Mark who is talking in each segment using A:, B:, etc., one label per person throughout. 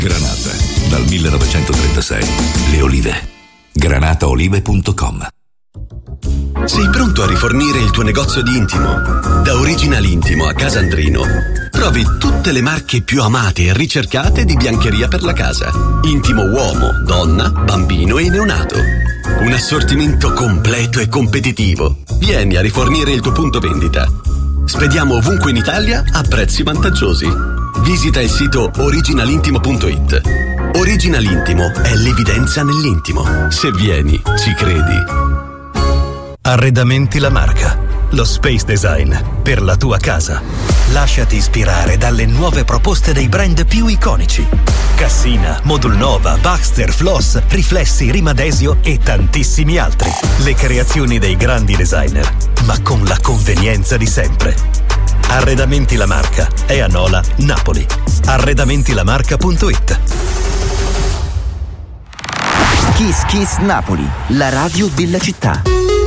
A: Granata, dal 1936. Le olive. granataolive.com.
B: Sei pronto a rifornire il tuo negozio di intimo? Da Original Intimo a Casandrino trovi tutte le marche più amate e ricercate di biancheria per la casa. Intimo uomo, donna, bambino e neonato. Un assortimento completo e competitivo. Vieni a rifornire il tuo punto vendita. Spediamo ovunque in Italia a prezzi vantaggiosi. Visita il sito originalintimo.it. Original Intimo è l'evidenza nell'intimo. Se vieni, ci credi.
C: Arredamenti La Marca, lo space design per la tua casa. Lasciati ispirare dalle nuove proposte dei brand più iconici. Cassina, Modulnova, Baxter, Floss, Riflessi, Rimadesio e tantissimi altri. Le creazioni dei grandi designer, ma con la convenienza di sempre. Arredamenti La Marca è a Nola, Napoli. Arredamentilamarca.it.
D: Kiss Kiss Napoli, la radio della città.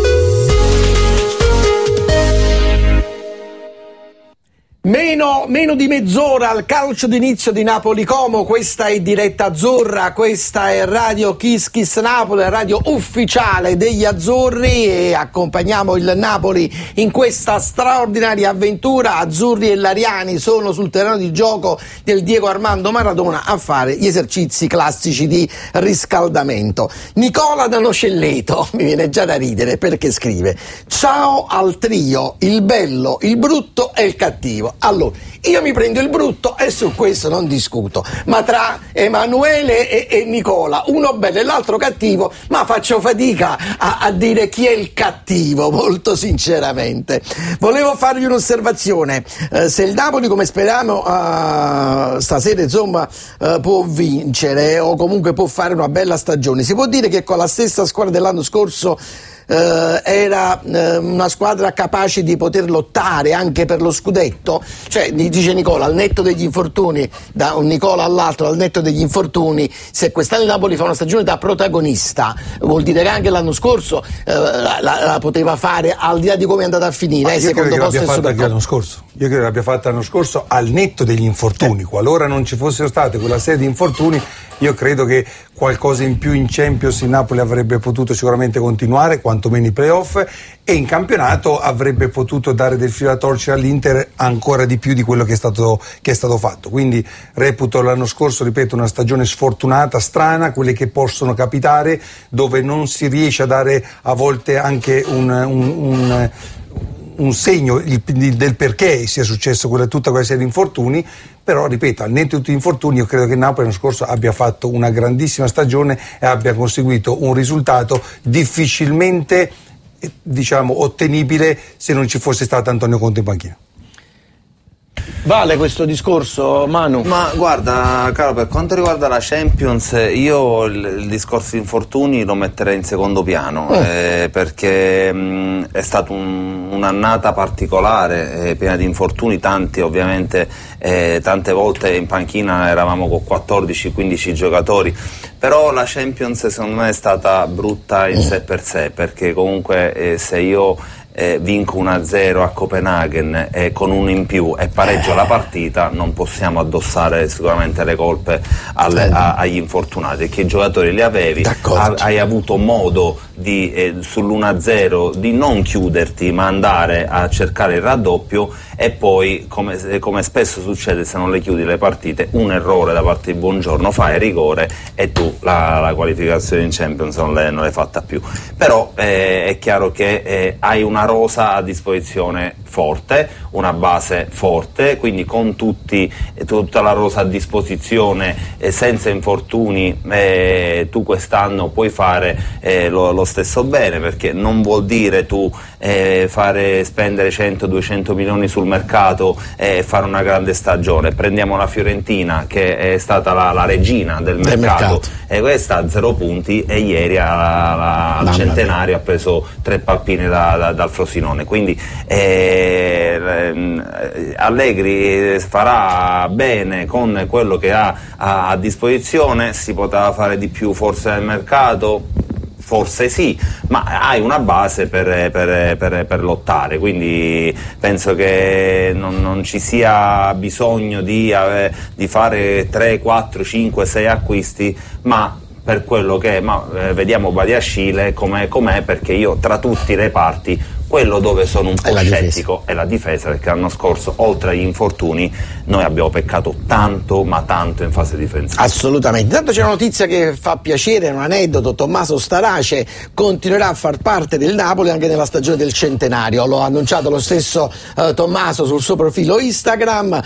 E: Meno di mezz'ora al calcio d'inizio di Napoli-Como. Questa è diretta azzurra, questa è Radio Kiss Kiss Napoli, la radio ufficiale degli azzurri, e accompagniamo il Napoli in questa straordinaria avventura. Azzurri e lariani sono sul terreno di gioco del Diego Armando Maradona a fare gli esercizi classici di riscaldamento. Nicola da Nocelleto, mi viene già da ridere perché scrive: ciao al trio, il bello, il brutto e il cattivo. Allora, io mi prendo il brutto e su questo non discuto, ma tra Emanuele e Nicola, uno bello e l'altro cattivo, ma faccio fatica a dire chi è il cattivo, molto sinceramente. Volevo farvi un'osservazione: se il Napoli, come speriamo stasera, insomma, può vincere o comunque può fare una bella stagione, si può dire che con la stessa squadra dell'anno scorso era una squadra capace di poter lottare anche per lo scudetto? Cioè, dice Nicola, al netto degli infortuni, da un Nicola all'altro, al netto degli infortuni, se quest'anno il Napoli fa una stagione da protagonista, vuol dire che anche l'anno scorso la poteva fare, al di là di come è andata a finire.
F: Io credo che l'abbia fatta anche l'anno scorso. Io credo che l'abbia fatta l'anno scorso, al netto degli infortuni. Qualora non ci fossero state quella serie di infortuni, io credo che qualcosa in più in Champions il Napoli avrebbe potuto sicuramente continuare, quantomeno i playoff, e in campionato avrebbe potuto dare del filo alla torcere all'Inter ancora di più di quello che è stato fatto. Quindi reputo l'anno scorso, ripeto, una stagione sfortunata, strana, quelle che possono capitare, dove non si riesce a dare a volte anche un segno del perché sia successo tutta quella serie di infortuni. Però, ripeto, al netto di tutti gli infortuni, io credo che Napoli l'anno scorso abbia fatto una grandissima stagione e abbia conseguito un risultato difficilmente, diciamo, ottenibile se non ci fosse stato Antonio Conte in panchina.
E: Vale questo discorso, Manu?
G: Ma guarda, caro, per quanto riguarda la Champions, io il discorso di infortuni lo metterei in secondo piano, perché è stata un'annata particolare, piena di infortuni, tanti ovviamente, tante volte in panchina eravamo con 14-15 giocatori, però la Champions secondo me è stata brutta in sé per sé, perché comunque se io vinco 1-0 a Copenaghen con uno in più e pareggio la partita, non possiamo addossare sicuramente le colpe agli infortunati, che i giocatori li avevi, hai avuto modo di sull'1-0 di non chiuderti ma andare a cercare il raddoppio, e poi come spesso succede se non le chiudi le partite, un errore da parte di Buongiorno, fai rigore e tu la qualificazione in Champions non l'hai fatta più. Però è chiaro che hai una rosa a disposizione forte, una base forte, quindi con tutta la rosa a disposizione, senza infortuni, tu quest'anno puoi fare lo stesso bene, perché non vuol dire tu spendere 100-200 milioni sul mercato e fare una grande stagione. Prendiamo la Fiorentina, che è stata la regina del mercato, e questa ha 0 punti, e ieri al centenario ha preso 3 pappine dal Frosinone. Quindi Allegri farà bene con quello che ha a disposizione. Si poteva fare di più forse nel mercato? forse sì, ma hai una base per lottare, quindi penso che non ci sia bisogno di fare 3, 4, 5, 6 acquisti, ma per quello che è, vediamo Badiashile com'è, perché io tra tutti i reparti quello dove sono un po' scettico è la difesa, perché l'anno scorso oltre agli infortuni noi abbiamo peccato tanto in fase difensiva.
E: Assolutamente. Intanto c'è una notizia che fa piacere, un aneddoto: Tommaso Starace continuerà a far parte del Napoli anche nella stagione del centenario, lo ha annunciato lo stesso Tommaso sul suo profilo Instagram.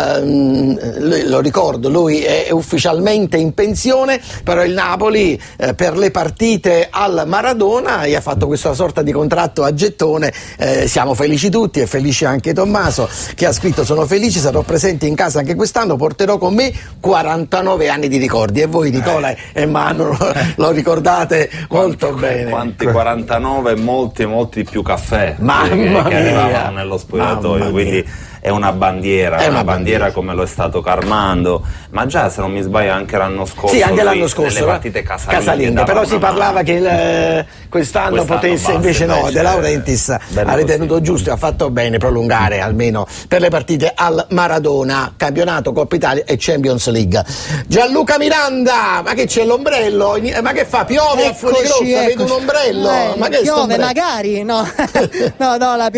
E: Lo ricordo, lui è ufficialmente in pensione, però il Napoli per le partite al Maradona gli ha fatto questa sorta di contratto a gettone. Siamo felici tutti, è felice anche Tommaso, che ha scritto: sono felice, sarò presente in casa anche quest'anno, porterò con me 49 anni di ricordi. E voi Nicola e Manu lo ricordate molto bene.
G: Quanti 49, molti di più caffè che arrivavano nello spogliatoio, quindi è una bandiera come lo è stato Carmando, ma già, se non mi sbaglio, anche l'anno scorso.
E: Sì, anche l'anno scorso
G: nelle partite casalinghe,
E: però si parlava che quest'anno potesse, invece no, De Laurentiis ha ritenuto giusto e ha fatto bene prolungare almeno per le partite al Maradona, campionato, Coppa Italia e Champions League. Gianluca Miranda, ma che c'è l'ombrello? Ma che fa? Piove a fuori grotta? Vedo un ombrello? Ma che
H: piove magari? No. No, la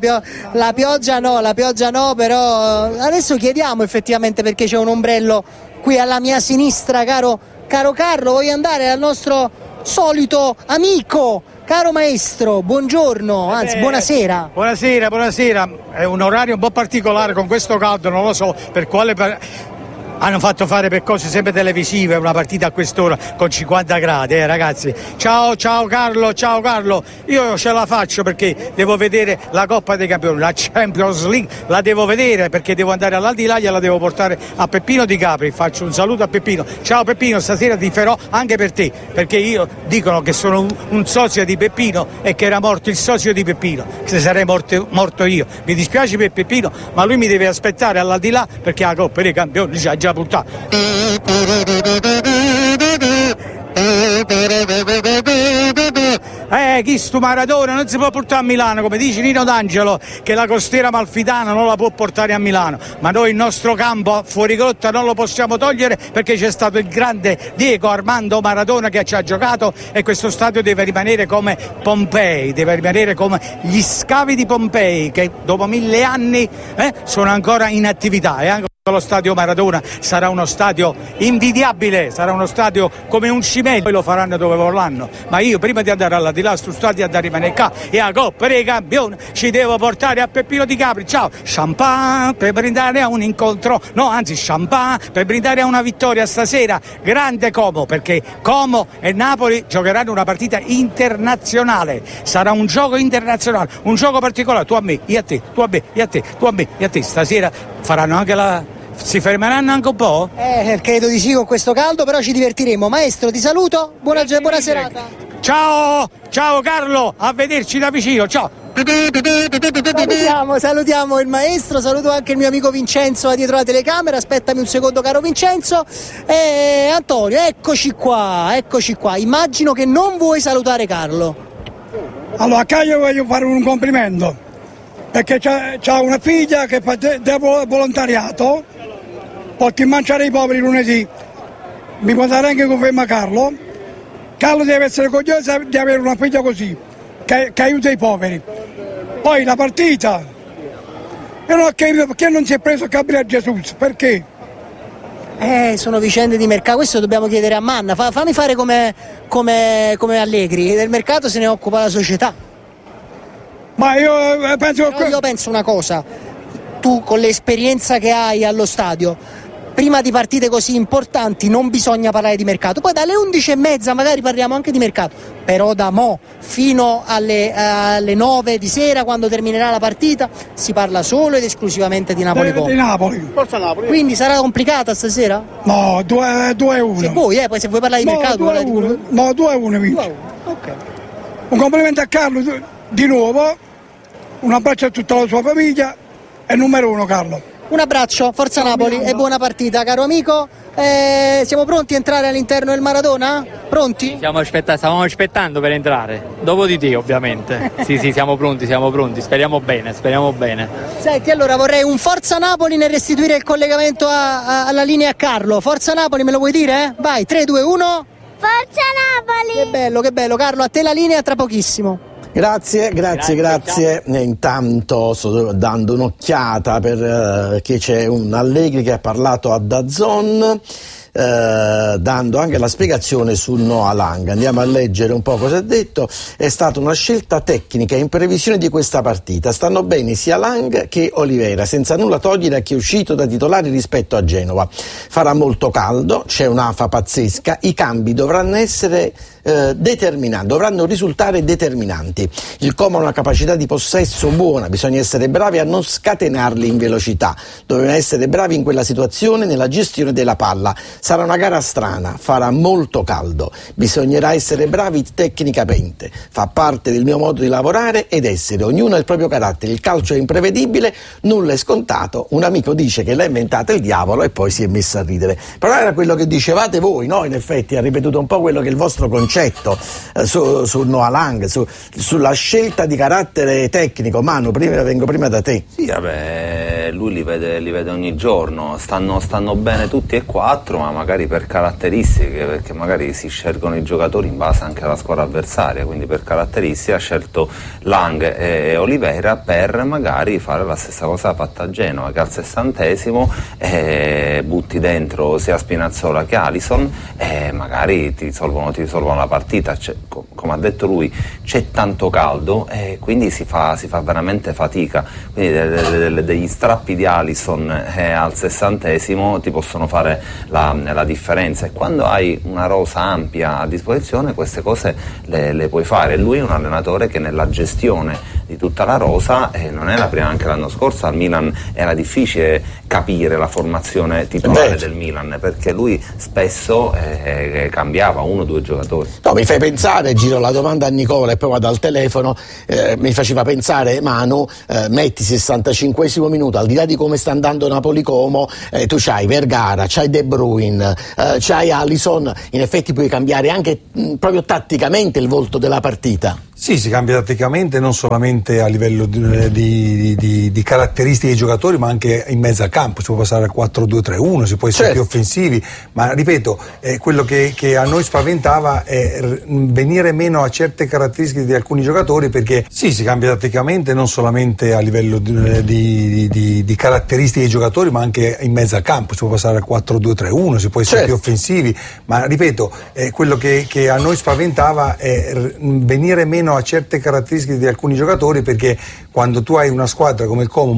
H: pioggia no, però adesso chiediamo effettivamente perché c'è un ombrello qui alla mia sinistra, caro Carlo. Voglio andare al nostro solito amico, caro maestro, buongiorno, anzi buonasera.
I: Buonasera, è un orario un po' particolare con questo caldo, non lo so per quale hanno fatto fare per cose sempre televisive una partita a quest'ora con 50 gradi, ragazzi. Ciao Carlo, io ce la faccio perché devo vedere la Coppa dei Campioni, la Champions League la devo vedere, perché devo andare all'Aldilà, gliela devo portare a Peppino Di Capri. Faccio un saluto a Peppino. Ciao Peppino, stasera tiferò anche per te, perché io dicono che sono un socio di Peppino e che era morto il socio di Peppino, se sarei morto io. Mi dispiace per Peppino, ma lui mi deve aspettare all'Aldilà perché la Coppa dei Campioni già puntata. Chi stu Maradona non si può portare a Milano, come dice Nino D'Angelo, che la costiera amalfitana non la può portare a Milano, ma noi il nostro campo fuori grotta non lo possiamo togliere, perché c'è stato il grande Diego Armando Maradona che ci ha giocato, e questo stadio deve rimanere come Pompei, deve rimanere come gli scavi di Pompei, che dopo 1000 anni sono ancora in attività, e anche lo stadio Maradona sarà uno stadio invidiabile, sarà uno stadio come un cimelio. Poi lo faranno dove vorranno, ma io prima di andare alla di là sto stadio da rimanere qua, e a Coppa dei Campioni ci devo portare a Peppino Di Capri. Ciao, champagne per brindare a un incontro, champagne per brindare a una vittoria stasera. Grande Como, perché Como e Napoli giocheranno una partita internazionale, sarà un gioco internazionale, un gioco particolare, tu a me, io a te, tu a me, io a te, tu a me, io a te. Stasera faranno anche si fermeranno anche un po'?
H: Credo di sì con questo caldo, però ci divertiremo. Maestro, ti saluto, buona serata.
I: Ciao Carlo, a vederci da vicino, ciao.
H: Salutiamo il maestro, saluto anche il mio amico Vincenzo dietro la telecamera. Aspettami un secondo, caro Vincenzo. Antonio, eccoci qua. Immagino che non vuoi salutare Carlo.
J: Allora, a Caio voglio fare un complimento, perché c'ha una figlia che fa volontariato, porta in mangiare i poveri lunedì. Mi può dare anche conferma Carlo? Carlo deve essere orgoglioso di avere una figlia così, che aiuta i poveri. Poi la partita, io non ho capito perché non si è preso Gabriel Jesus, perché?
H: Sono vicende di mercato, questo dobbiamo chiedere a Manna. Fammi fare come Allegri, del mercato se ne occupa la società.
J: Ma io
H: penso una cosa, tu con l'esperienza che hai allo stadio, prima di partite così importanti non bisogna parlare di mercato, poi dalle 11:30 magari parliamo anche di mercato, però da mo' fino alle 9 di sera, quando terminerà la partita, si parla solo ed esclusivamente di Napoli.
J: Di Napoli.
H: Forza Napoli. Quindi sarà complicata stasera?
J: No, 2-1.
H: Se vuoi, poi se vuoi parlare di mercato...
J: 2-1. No, 2-1 vince.
H: Ok.
J: Un complimento a Carlo di nuovo, un abbraccio a tutta la sua famiglia, e numero 1 Carlo.
H: Un abbraccio, forza Napoli e buona partita, caro amico. Siamo pronti a entrare all'interno del Maradona? Pronti?
K: Stavamo aspettando per entrare, dopo di te ovviamente. Sì, siamo pronti, speriamo bene.
H: Senti, allora vorrei un Forza Napoli nel restituire il collegamento alla linea a Carlo. Forza Napoli, me lo vuoi dire? Vai, 3, 2, 1.
L: Forza Napoli!
H: Che bello, Carlo, a te la linea tra pochissimo.
E: Grazie. Intanto sto dando un'occhiata perché c'è un Allegri che ha parlato a DAZN, dando anche la spiegazione sul no a Lang. Andiamo a leggere un po' cosa ha detto. È stata una scelta tecnica in previsione di questa partita. Stanno bene sia Lang che Oliveira, senza nulla togliere a chi è uscito da titolare rispetto a Genova. Farà molto caldo, c'è un'afa pazzesca, i cambi dovranno essere determinanti, dovranno risultare determinanti. Il Como ha una capacità di possesso buona, bisogna essere bravi a non scatenarli in velocità, dobbiamo essere bravi in quella situazione nella gestione della palla. Sarà una gara strana, farà molto caldo, bisognerà essere bravi tecnicamente, fa parte del mio modo di lavorare ed essere, ognuno ha il proprio carattere, il calcio è imprevedibile, nulla è scontato, un amico dice che l'ha inventato il diavolo e poi si è messo a ridere. Però era quello che dicevate voi, no? In effetti ha ripetuto un po' quello che è il vostro concetto sul Noah Lang, sulla scelta di carattere tecnico. Manu, vengo prima da te.
G: Sì, vabbè, lui li vede ogni giorno, stanno bene tutti e quattro, ma magari per caratteristiche, perché magari si scelgono i giocatori in base anche alla squadra avversaria, quindi per caratteristiche ha scelto Lang e Oliveira per magari fare la stessa cosa fatta a Genova, che al 60° butti dentro sia Spinazzola che Alisson e magari ti risolvono la partita. Come ha detto lui, c'è tanto caldo e quindi si fa veramente fatica, quindi degli strappi di Alisson al 60° ti possono fare la differenza, e quando hai una rosa ampia a disposizione queste cose le puoi fare. Lui è un allenatore che nella gestione di tutta la rosa non è la prima, anche l'anno scorso al Milan era difficile capire la formazione titolare del Milan, perché lui spesso cambiava 1 o 2 giocatori.
E: No, mi fai pensare, giro la domanda a Nicola e poi vado al telefono, mi faceva pensare Manu, metti 65° minuto, al di là di come sta andando Napoli-Como, tu c'hai Vergara, c'hai De Bruyne, c'hai Alisson, in effetti puoi cambiare anche proprio tatticamente il volto della partita.
F: Sì, si cambia tatticamente non solamente a livello di caratteristiche dei giocatori, ma anche in mezzo al campo. Si può passare al 4-2-3-1, si può essere più offensivi, ma ripeto, quello che a noi spaventava è venire meno a certe caratteristiche di alcuni giocatori, perché sì, si cambia tatticamente non solamente a livello di caratteristiche dei giocatori, ma anche in mezzo al campo. Si può passare al 4-2-3-1, si può essere più offensivi, ma ripeto, quello che a noi spaventava è venire meno a certe caratteristiche di alcuni giocatori, perché quando tu hai una squadra come il Como